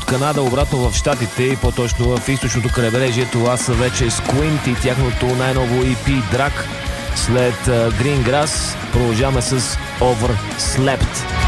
Канада обратно в щатите и по-точно в източното крайбрежие. Това са вече Squint и тяхното най-ново EP Drag. След Green Grass продължаваме с Overslept.